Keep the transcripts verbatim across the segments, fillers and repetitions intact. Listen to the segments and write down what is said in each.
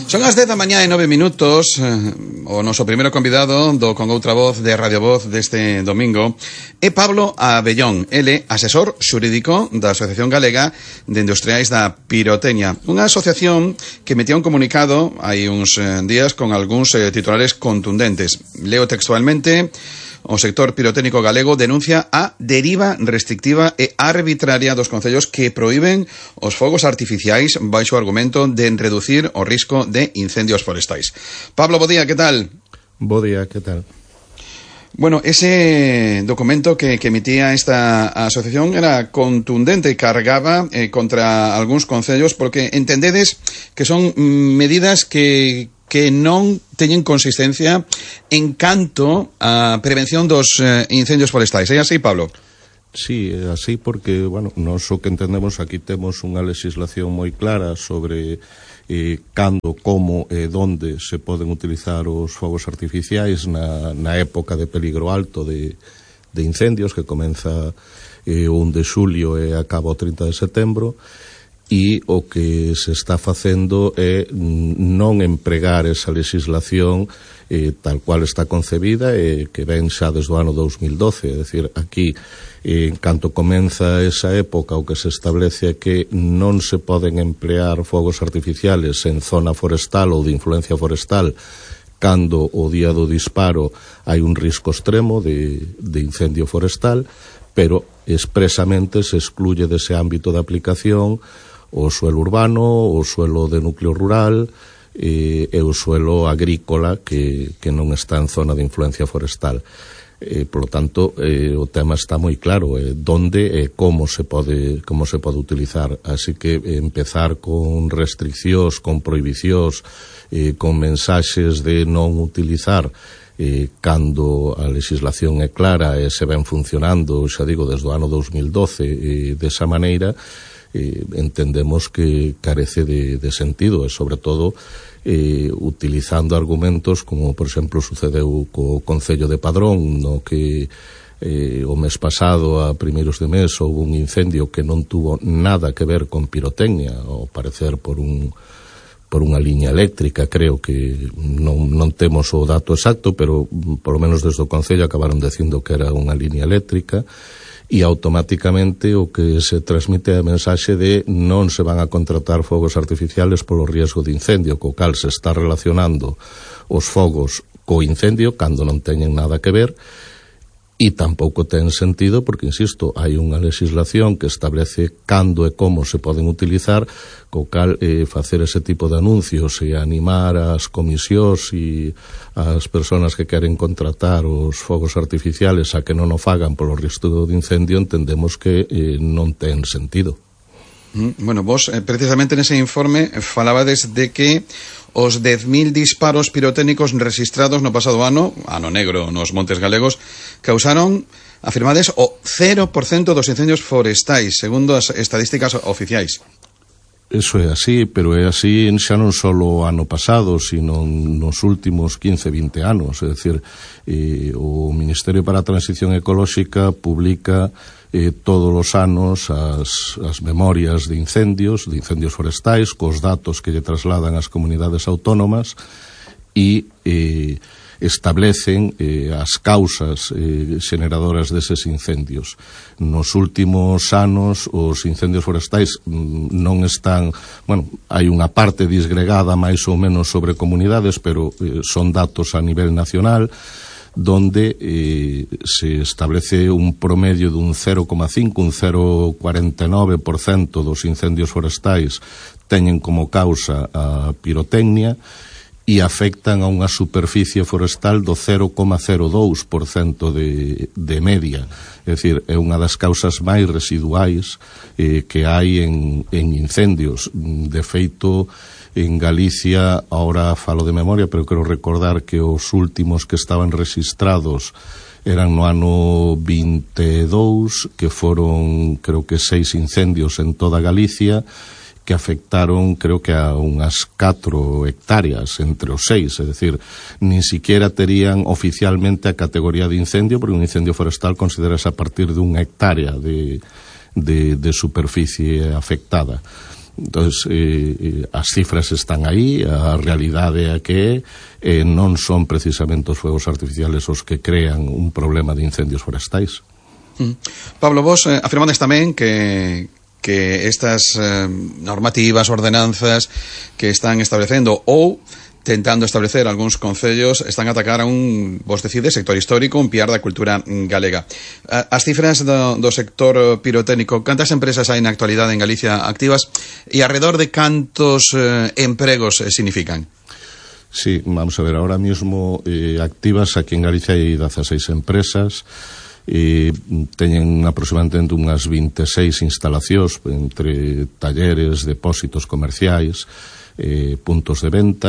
Son as dez da mañá e nove minutos. O noso primeiro convidado do Con Outra Voz de Radio Voz deste domingo é Pablo Abellón. Ele, asesor xurídico da Asociación Galega de Industriais da Pirotecnia, unha asociación que metía un comunicado hai uns días con algúns eh, titulares contundentes. Leo textualmente: o sector pirotécnico galego denuncia a deriva restrictiva e arbitraria dos concellos que proíben os fogos artificiais baixo o argumento de reducir o risco de incendios forestais. Pablo, bo día, que tal? Bo día, que tal? Bueno, ese documento que, que emitía esta asociación era contundente e cargaba eh, contra algúns concellos porque entendedes que son medidas que... que non teñen consistencia en canto a prevención dos eh, incendios forestais. É así, Pablo? Sí, é así porque, bueno, nós o que entendemos aquí temos unha legislación moi clara sobre eh, cando, como e donde se poden utilizar os fogos artificiais na, na época de peligro alto de, de incendios que comeza eh, o un de xulio e acaba o trinta de setembro. E o que se está facendo é non empregar esa legislación eh, tal cual está concebida e que ven xa desde o ano dos mil doce. É dicir, aquí, eh, en canto comeza esa época, o que se establece é que non se poden emplear fogos artificiales en zona forestal ou de influencia forestal cando o día do disparo hai un risco extremo de, de incendio forestal, pero expresamente se excluye dese ámbito de aplicación o suelo urbano, o suelo de núcleo rural e, e o suelo agrícola que, que non está en zona de influencia forestal. Eh, por lo tanto, eh, o tema está moi claro, eh, donde e eh, como se pode como se pode utilizar. Así que eh, empezar con restriccións, con prohibicións, eh, con mensaxes de non utilizar eh, cando a legislación é clara e se ven funcionando, xa digo, desde o ano dos mil doce, eh, desa maneira, Eh, entendemos que carece de, de sentido e, sobre todo, eh, utilizando argumentos como, por exemplo, sucedeu co Concello de Padrón, no que eh, o mes pasado, a primeiros de mes, houve un incendio que non tuvo nada que ver con pirotecnia, ao parecer por un por unha liña eléctrica, creo que non, non temos o dato exacto, pero por lo menos desde o Concello acabaron dicindo que era unha liña eléctrica. E automáticamente o que se transmite é a mensaxe de non se van a contratar fogos artificiales polo riesgo de incendio, co cal se está relacionando os fogos co incendio cando non teñen nada que ver. E tampouco ten sentido porque, insisto, hai unha legislación que establece cando e como se poden utilizar, co cal eh, facer ese tipo de anuncios e animar as comisións e as persoas que queren contratar os fogos artificiales a que non o fagan polo risco de incendio, entendemos que eh, non ten sentido. Bueno, vos eh, precisamente nese informe falabades de que os dez mil disparos pirotécnicos registrados no pasado ano, ano negro nos montes galegos, causaron, afirmades, o cero por cento dos incendios forestais, segundo as estadísticas oficiais. Eso é así, pero é así xa non só o ano pasado, sino nos últimos quince, vinte anos. É dicir, eh, o Ministerio para a Transición Ecolóxica publica eh, todos os anos as, as memorias de incendios, de incendios forestais, cos datos que lle trasladan as comunidades autónomas e eh, establecen eh, as causas eh, generadoras deses incendios. Nos últimos anos os incendios forestais non están, bueno, hai unha parte disgregada máis ou menos sobre comunidades, pero eh, son datos a nivel nacional, donde eh, se establece un promedio dun cero coma cinco, un cero coma cuarenta e nove por cento dos incendios forestais teñen como causa a pirotecnia e afectan a unha superficie forestal do cero coma cero dous por cento de, de media. É dicir, é unha das causas máis residuais eh, que hai en, en incendios. De feito, en Galicia, ahora falo de memoria, pero quero recordar que os últimos que estaban registrados eran no ano vinte e dous, que foron, creo que, seis incendios en toda Galicia, que afectaron, creo que a unhas catro hectáreas entre os seis, é dicir, nin siquiera terían oficialmente a categoría de incendio, porque un incendio forestal considerase a partir de unha hectárea de, de, de superficie afectada. Entonces, eh, as cifras están aí, a realidade é que eh, non son precisamente os fogos artificiales os que crean un problema de incendios forestais. Mm. Pablo, vos eh, afirmades tamén que que estas eh, normativas, ordenanzas que están establecendo ou tentando establecer algúns concellos están a atacar a un, vos decides, sector histórico, un piar da cultura galega. As cifras do, do sector pirotécnico, cantas empresas hai na actualidade en Galicia activas e alrededor de cantos eh, empregos eh, significan? Sí, vamos a ver, ahora mismo eh, activas aquí en Galicia hai dezaseis empresas, e teñen aproximadamente unhas veintiséis instalacións entre talleres, depósitos comerciais, eh, puntos de venta.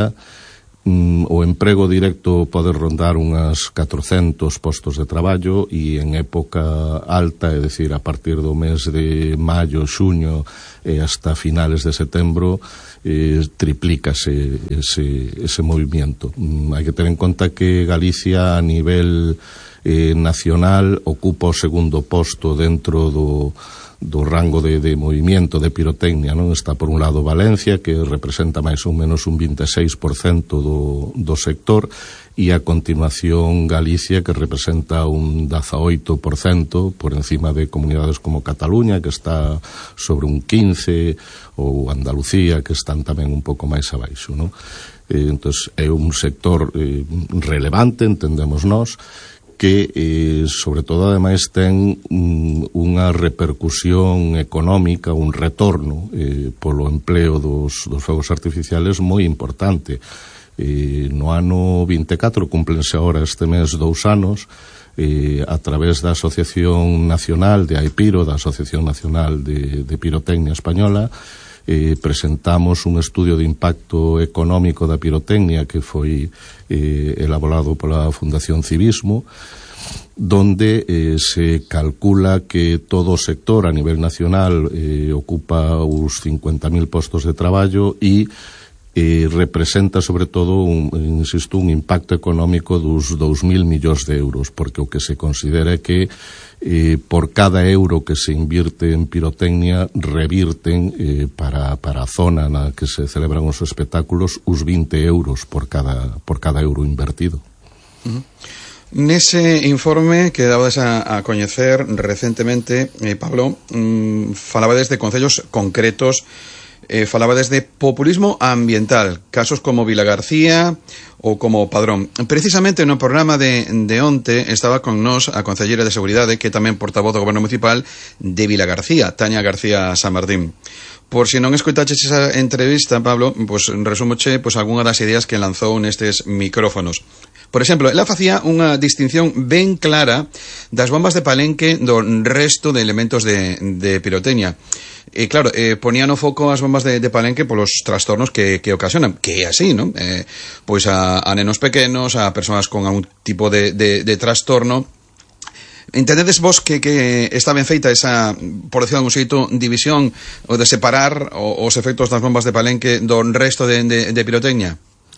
O emprego directo pode rondar unhas catrocentos postos de traballo e en época alta, é dicir, a partir do mes de maio, xuño e hasta finales de setembro, eh, triplícase ese, ese movimiento. Hai que ter en conta que Galicia a nivel eh, nacional ocupa o segundo posto dentro do do rango de, de movimiento de pirotecnia, non? Está por un lado Valencia, que representa máis ou menos un veintiséis por cento do, do sector, e a continuación Galicia, que representa un dezaoito por cento por encima de comunidades como Cataluña, que está sobre un quince por cento, ou Andalucía, que están tamén un pouco máis abaixo, non? Eh, entón, é un sector eh, relevante, entendemos nós, que, eh, sobre todo, ademais, ten un, unha repercusión económica, un retorno eh, polo empleo dos, dos fogos artificiales moi importante. Eh, no ano vinte e catro, cúmplense agora este mes dous anos, eh, a través da Asociación Nacional de AIPIRO, da Asociación Nacional de, de Pirotecnia Española, Eh, presentamos un estudio de impacto económico da pirotecnia que foi eh, elaborado pola Fundación Civismo, donde eh, se calcula que todo o sector a nivel nacional eh, ocupa os cincuenta mil postos de traballo e eh, representa sobre todo un, insisto, un impacto económico dos dous mil millóns de euros, porque o que se considera é que Eh, por cada euro que se invirte en pirotecnia revirten eh, para, para a zona na que se celebran os espectáculos os vinte euros por cada, por cada euro invertido. Uh-huh. Nese informe que dabades a, a coñecer recentemente, eh, Pablo, mm, falabades de concellos concretos, eh, falabades de populismo ambiental, casos como Vilagarcía ou como Padrón. Precisamente no programa de, de onte estaba con nós a concelleira de Seguridade, que é tamén portavoz do Goberno Municipal de Vilagarcía, Tania García San Martín. Por si non escoitaches esa entrevista, Pablo, pues resúmoche pues, algunha das ideas que lanzou nestes micrófonos. Por exemplo, ela facía unha distinción ben clara das bombas de Palenque do resto de elementos de, de pirotecnia. E claro, eh, ponían o foco as bombas de, de Palenque polos trastornos que, que ocasionan, que é así, non? Eh, pois a, a nenos pequenos, a persoas con algún tipo de, de, de trastorno. Entendedes vos que, que está ben feita esa, por decirlo de algún xeito, división ou de separar os efectos das bombas de Palenque do resto de, de, de pirotecnia?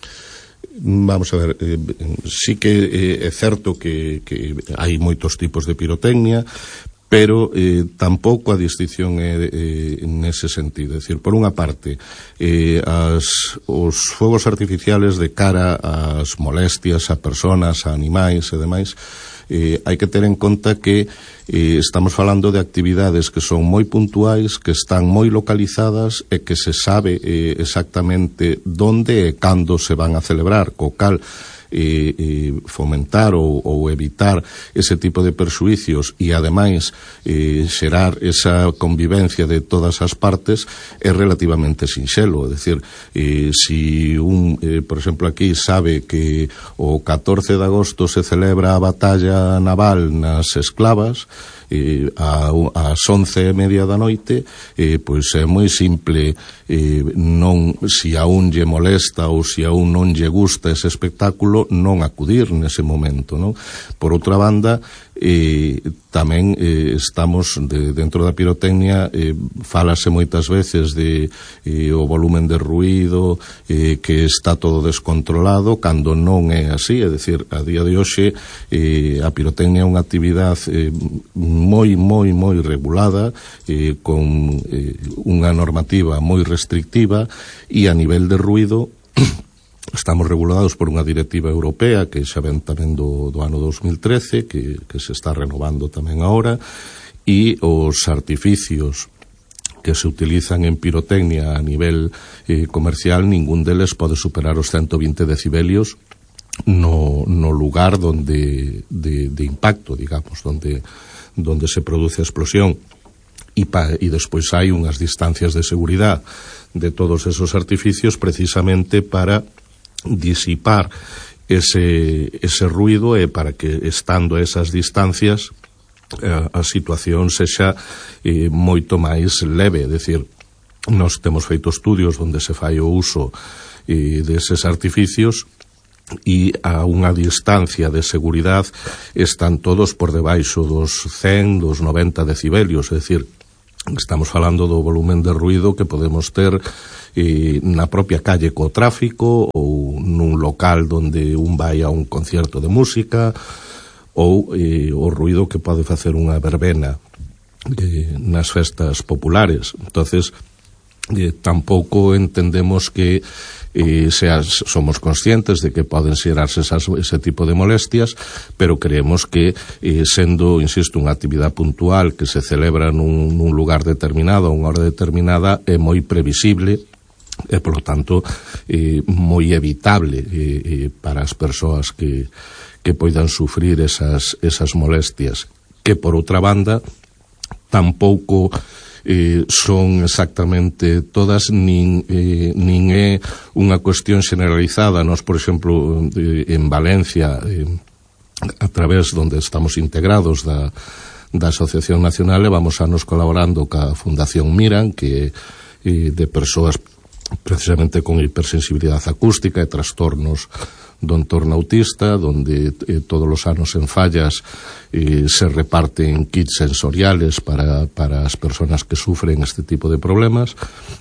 Vamos a ver, eh, sí que eh, é certo que, que hai moitos tipos de pirotecnia, pero eh, tampouco a distinción é eh, nese sentido. É dicir, por unha parte, eh, as, os fogos artificiales de cara ás molestias a personas, a animais e demais, eh, hai que ter en conta que eh, estamos falando de actividades que son moi puntuais, que están moi localizadas e que se sabe eh, exactamente donde e cando se van a celebrar, co cal E, e fomentar ou, ou evitar ese tipo de perxuicios e ademais e, xerar esa convivencia de todas as partes é relativamente sinxelo. É dicir, e, si un, eh, por exemplo, aquí sabe que o catorce de agosto se celebra a batalla naval nas esclavas, eh, a, as once e media da noite, eh, pois é moi simple, eh, non, si a un lle molesta ou si a un non lle gusta ese espectáculo, exemplo, non acudir nese momento, non? Por outra banda, eh, tamén eh, estamos de, dentro da pirotecnia, eh, falase moitas veces de eh, o volumen de ruído, eh, que está todo descontrolado, cando non é así, é dicir, a día de hoxe eh, a pirotecnia é unha actividade eh, moi, moi, moi regulada, eh, con eh, unha normativa moi restrictiva, e a nivel de ruído estamos regulados por unha directiva europea que xa ven tamén do, do ano dos mil trece, que, que se está renovando tamén agora, e os artificios que se utilizan en pirotecnia a nivel eh, comercial, ningún deles pode superar os ciento vinte decibelios no, no lugar donde de, de impacto, digamos, donde, donde se produce a explosión. E, pa, e despois hai unhas distancias de seguridade de todos esos artificios precisamente para disipar ese, ese ruido e para que, estando a esas distancias, a, a situación sexa eh, moito máis leve. É dicir, nós temos feito estudios onde se fai o uso eh, deses artificios e a unha distancia de seguridade están todos por debaixo dos cen, dos noventa decibelios, é dicir, estamos falando do volumen de ruido que podemos ter eh, na propia calle co tráfico, ou nun local donde un vai a un concierto de música, ou eh, o ruido que pode facer unha verbena eh, nas festas populares. Entonces, eh, tampouco entendemos que eh, seas, somos conscientes de que poden xerarse esas, ese tipo de molestias, pero creemos que eh, sendo, insisto, unha actividade puntual que se celebra nun, nun lugar determinado a unha hora determinada, é moi previsible e, por lo tanto, eh, moi evitable eh, eh, para as persoas que, que poidan sufrir esas, esas molestias, que, por outra banda, tampouco Eh, son exactamente todas, nin, eh, nin é unha cuestión generalizada. Nós, por exemplo, eh, en Valencia, eh, a través donde estamos integrados da, da Asociación Nacional, vamos a nos colaborando ca Fundación Miran, que eh, de persoas precisamente con hipersensibilidade acústica e trastornos do entorno autista, donde eh, todos os anos en Fallas eh, se reparten kits sensoriales para, para as persoas que sufren este tipo de problemas.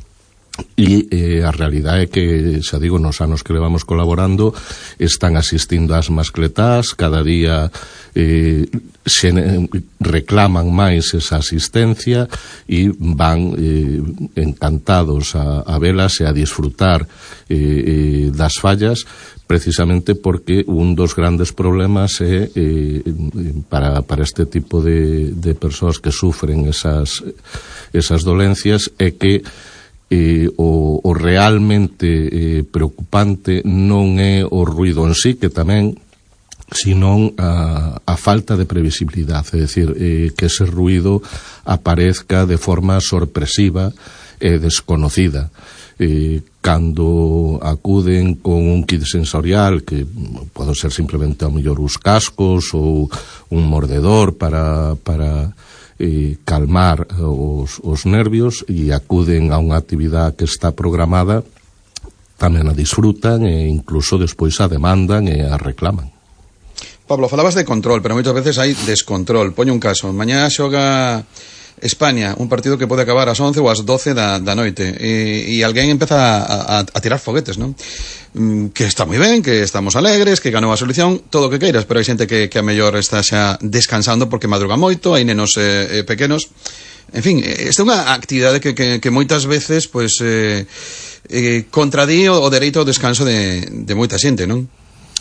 E eh, a realidade é que, xa digo, nos anos que levamos colaborando, están asistindo ás mascletás, cada día eh, se reclaman máis esa asistencia e van eh, encantados a, a velas e a disfrutar eh, eh, das fallas, precisamente porque un dos grandes problemas é eh, para, para este tipo de, de persoas que sufren esas, esas dolencias é que Eh, o, o realmente eh, preocupante non é o ruido en sí, que tamén, senón a, a falta de previsibilidade, é dicir, eh, que ese ruido aparezca de forma sorpresiva e desconocida. Eh, cando acuden con un kit sensorial, que pode ser simplemente ao mellor uns cascos ou un mordedor para... para Eh, calmar os, os nervios, e acuden a unha actividade que está programada, tamén a disfrutan e incluso despois a demandan e a reclaman. Pablo, falabas de control, pero moitas veces hai descontrol. Poño un caso, mañá xoga España, un partido que pode acabar ás once ou ás doce da, da noite, e, e alguén empeza a, a, a tirar foguetes, non? Que está moi ben, que estamos alegres, que ganou a selección, todo o que queiras, pero hai xente que, que a mellor está xa descansando porque madruga moito, hai nenos eh, eh, pequenos. En fin, esta é unha actividade que, que, que moitas veces pues, eh, eh, contradí o dereito ao descanso de, de moita xente, non?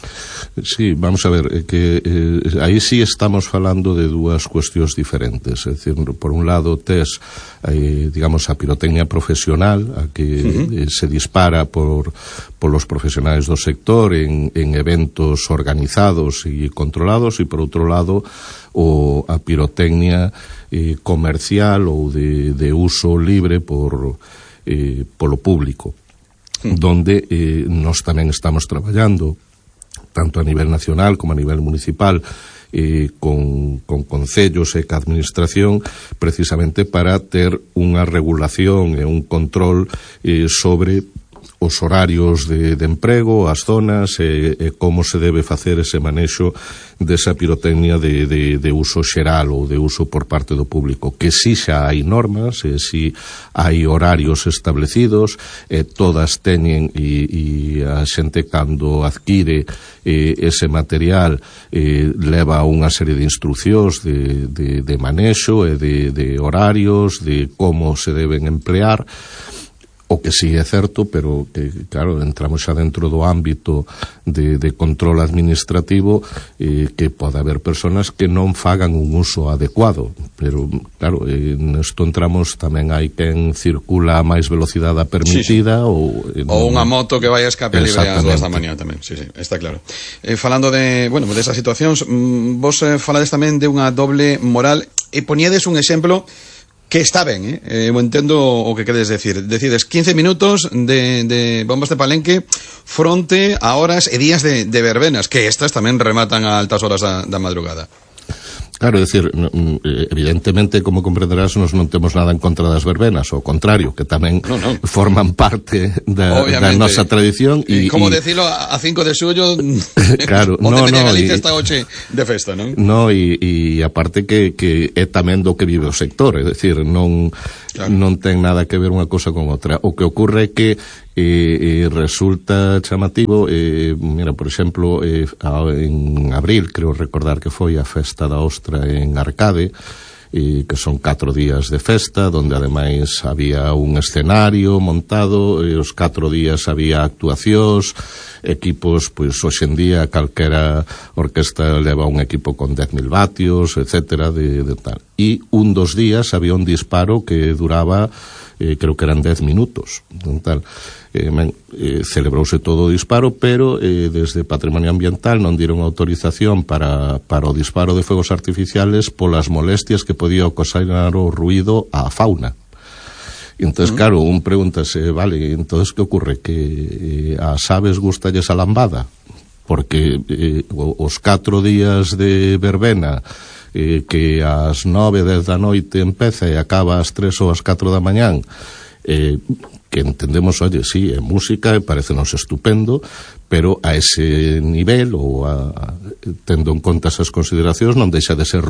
Sí, vamos a ver, eh, que eh, aí sí estamos falando de dúas cuestións diferentes. É dicir, por un lado tes, eh, digamos, a pirotecnia profesional, a que uh-huh. eh, se dispara por, por los profesionales do sector en, en eventos organizados e controlados, e por outro lado o, a pirotecnia eh, comercial ou de, de uso libre por, eh, polo público, uh-huh. donde eh, nós tamén estamos traballando tanto a nivel nacional como a nivel municipal, eh, con, con concellos e ca administración, precisamente para ter unha regulación e un control eh, sobre os horarios de, de emprego, as zonas, e, e como se debe facer ese manexo desa pirotecnia de, de, de uso xeral ou de uso por parte do público, que si xa hai normas, e si hai horarios establecidos, e todas teñen, e, e a xente cando adquire e, ese material e, leva unha serie de instruccións de, de, de manexo e de, de horarios, de como se deben emplear. O que sí é certo, pero que, claro, entramos xa dentro do ámbito de, de control administrativo, eh, que pode haber personas que non fagan un uso adecuado, pero, claro, eh, nesto entramos, tamén hai quen circula a máis velocidade permitida, sí, sí. ou... Eh, ou unha moto que vai a escape libre ás dúas da mañá tamén, sí, sí, está claro. Eh, falando de, bueno, desas situacións, vos eh, falades tamén de unha doble moral, e poñedes un exemplo que está ben, eh? eh eu entendo o que queres decir. Decides quince minutos de, de bombas de palenque fronte a horas e días de, de verbenas, que estas tamén rematan a altas horas da, da madrugada. Claro, é dicir, evidentemente, como comprenderás, nos non temos nada en contra das verbenas, ao contrario, que tamén no, no. forman parte da, da nosa tradición. E, como y... decilo, a cinco de xullo, claro, onde no, tenía no, Galicia y... esta oche de festa, non? No, e, e aparte que, que é tamén do que vive o sector, é dicir, non, claro. non ten nada que ver unha cosa con outra. O que ocurre é que E, e resulta chamativo, e, mira, por exemplo, e, a, en abril, creo recordar que foi a festa da Ostra en Arcade, e que son catro días de festa, donde ademais había un escenario montado, e os catro días había actuacións, equipos, pois hoxendía calquera orquesta leva un equipo con dez mil vatios, etcétera, de, de tal. E un dos días había un disparo que duraba, eh, creo que eran dez minutos, tal. Eh, men, eh, celebrouse todo o disparo, pero eh, desde Patrimonio Ambiental non dieron autorización para, para o disparo de fuegos artificiales polas molestias que podía ocasionar o ruido á fauna. E entón, mm. claro, un pregúntase, vale, entonces que ocurre? Que eh, as aves gustalles a lambada? Porque eh, os catro días de verbena, eh, que ás nove, dez da noite empeza e acaba ás tres ou ás catro da mañán, eh, que entendemos, oye, sí, é música e parecenos estupendo, pero a ese nivel ou a, tendo en conta esas consideracións non deixa de ser